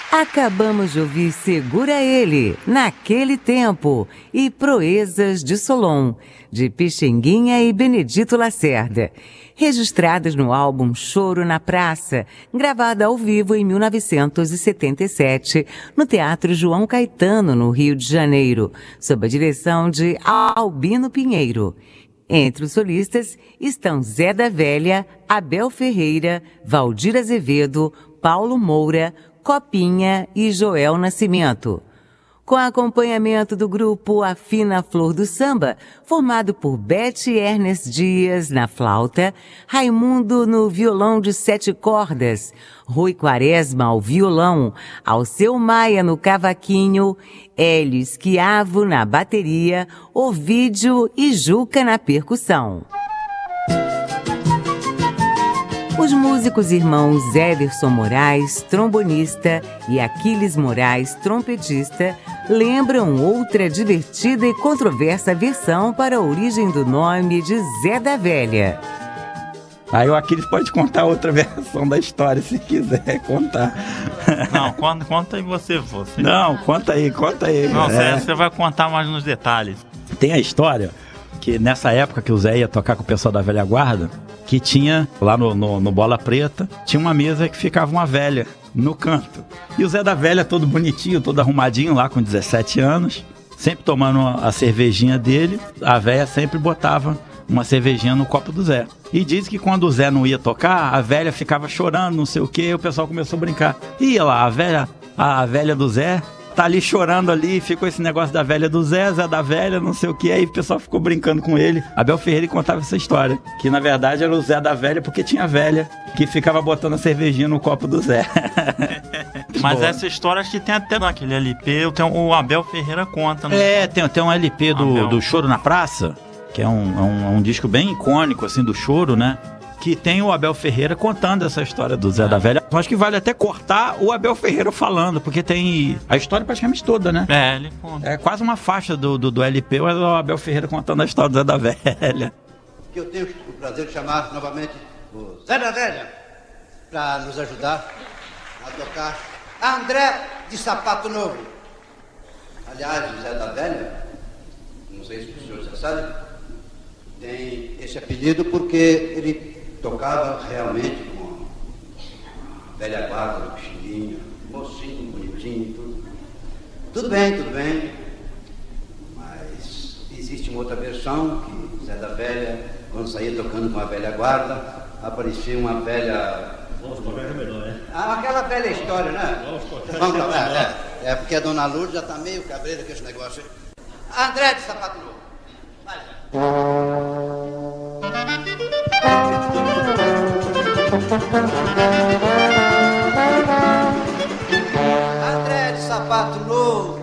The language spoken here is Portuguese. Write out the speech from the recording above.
Acabamos de ouvir Segura Ele, Naquele Tempo, e Proezas de Solon, de Pixinguinha e Benedito Lacerda, registradas no álbum Choro na Praça, gravada ao vivo em 1977, no Teatro João Caetano, no Rio de Janeiro, sob a direção de Albino Pinheiro. Entre os solistas estão Zé da Velha, Abel Ferreira, Valdir Azevedo, Paulo Moura, Copinha e Joel Nascimento. Com acompanhamento do grupo A Fina Flor do Samba, formado por Beth Ernest Dias na flauta, Raimundo no violão de 7 cordas, Rui Quaresma ao violão, Alceu Maia no cavaquinho, Hélio Esquiavo na bateria, Ovídio e Juca na percussão. Os músicos irmãos Everson Moraes, trombonista, e Aquiles Moraes, trompetista, lembram outra divertida e controversa versão para a origem do nome de Zé da Velha. Aí o Aquiles pode contar outra versão da história, se quiser contar. Não, conta aí você. Não, conta aí. Não, você vai contar mais nos detalhes. Tem a história que nessa época que o Zé ia tocar com o pessoal da velha guarda, que tinha, lá no Bola Preta, tinha uma mesa que ficava uma velha no canto. E o Zé da Velha, todo bonitinho, todo arrumadinho lá, com 17 anos, sempre tomando a cervejinha dele, a velha sempre botava uma cervejinha no copo do Zé. E diz que quando o Zé não ia tocar, a velha ficava chorando, não sei o quê, e o pessoal começou a brincar. Ia lá, a velha do Zé tá ali chorando ali, ficou esse negócio da velha do Zé da Velha, não sei o que, aí o pessoal ficou brincando com ele. Abel Ferreira contava essa história, que na verdade era o Zé da Velha, porque tinha velha que ficava botando a cervejinha no copo do Zé. Mas boa. Essa história acho que tem até naquele LP, o Abel Ferreira conta. Né? Tem um LP do Choro na Praça, que é um disco bem icônico, assim, do choro, né? Que tem o Abel Ferreira contando essa história do Zé da Velha. Eu acho que vale até cortar o Abel Ferreira falando, porque tem a história praticamente toda, né? Ele conta. É quase uma faixa do LP, mas o Abel Ferreira contando a história do Zé da Velha. Que eu tenho o prazer de chamar novamente o Zé da Velha para nos ajudar a tocar André de Sapato Novo. Aliás, o Zé da Velha, não sei se os senhores já sabem, tem esse apelido porque ele tocava realmente com a velha guarda do Pixinguinha, mocinho, bonitinho, tudo. Tudo bem. Mas existe uma outra versão que Zé da Velha, quando saía tocando com a velha guarda, aparecia uma velha... Vamos tocar é melhor, né? Aquela velha história, né? Vamos tocar, porque a Dona Lourdes já está meio cabreira com esse negócio. André de Sapato Novo. Vai, André de Sapato Novo.